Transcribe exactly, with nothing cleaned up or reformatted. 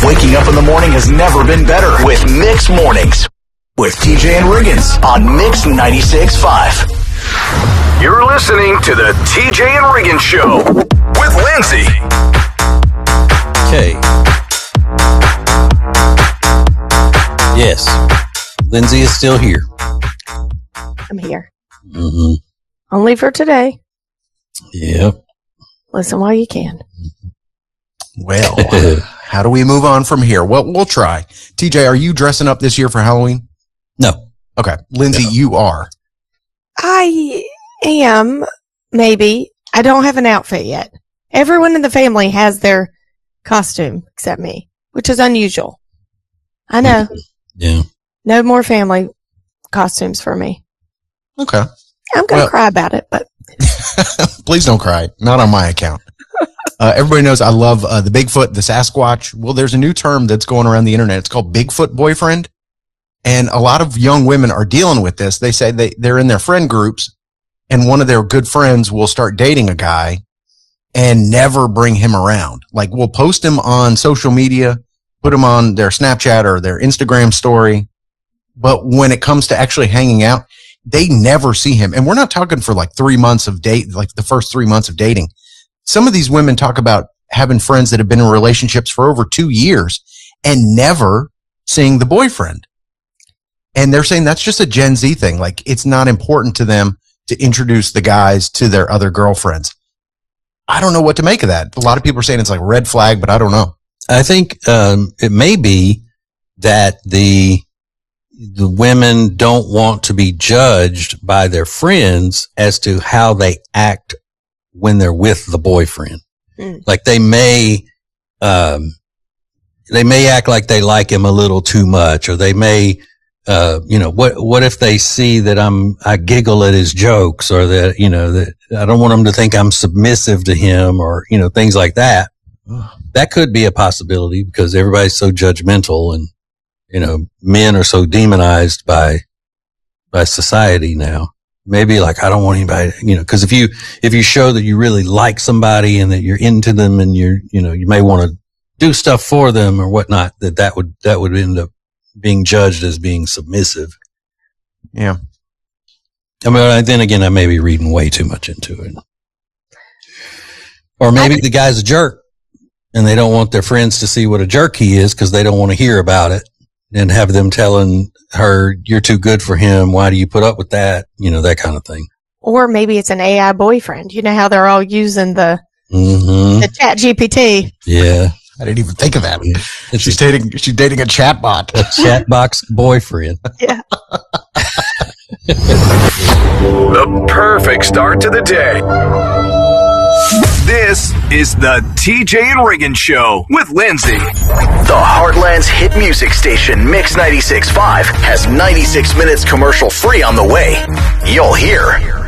Waking up in the morning has never been better with Mix Mornings with T J and Riggins on Mix ninety-six point five. You're listening to the T J and Riggins Show with Lindsay. Okay. Yes. Lindsay is still here. I'm here. Mm-hmm. Only for today. Yep. Listen while you can. Well, how do we move on from here? Well, we'll try. T J, are you dressing up this year for Halloween? No. Okay. Lindsay, no. You are. I am, maybe. I don't have an outfit yet. Everyone in the family has their costume except me, which is unusual. I know. Yeah. No more family costumes for me. Okay. I'm going to well, cry about it, but. Please don't cry. Not on my account. Uh, everybody knows I love uh, the Bigfoot, the Sasquatch. Well, there's a new term that's going around the internet. It's called Bigfoot boyfriend. And a lot of young women are dealing with this. They say they, they're in their friend groups and one of their good friends will start dating a guy and never bring him around. Like we'll post him on social media, put him on their Snapchat or their Instagram story. But when it comes to actually hanging out, they never see him. And we're not talking for like three months of date, like the first three months of dating. Some of these women talk about having friends that have been in relationships for over two years and never seeing the boyfriend. And they're saying that's just a Gen Z thing. Like it's not important to them to introduce the guys to their other girlfriends. I don't know what to make of that. A lot of people are saying it's like a red flag, but I don't know. I think um, it may be that the the women don't want to be judged by their friends as to how they act when they're with the boyfriend. Mm. Like they may, um, they may act like they like him a little too much, or they may, uh, you know, what, what if they see that I'm, I giggle at his jokes, or that, you know, that I don't want them to think I'm submissive to him, or, you know, things like that. That could be a possibility because everybody's so judgmental and, you know, men are so demonized by, by society now. Maybe like, I don't want anybody, you know, cause if you, if you show that you really like somebody and that you're into them and you're, you know, you may want to do stuff for them or whatnot, that that would, that would end up being judged as being submissive. Yeah. I mean, then again, I may be reading way too much into it. Or maybe the guy's a jerk and they don't want their friends to see what a jerk he is because they don't want to hear about it. And have them telling her, you're too good for him. Why do you put up with that? You know, that kind of thing. Or maybe it's an A I boyfriend. You know how they're all using the, mm-hmm. the Chat G P T. Yeah. I didn't even think of that. It's she's a, dating, she's dating a chatbot. A chatbox boyfriend. Yeah. The perfect start to the day. This is the T J and Riggins Show with Lindsay. The Heartland's hit music station, Mix ninety-six point five, has ninety-six minutes commercial free on the way. You'll hear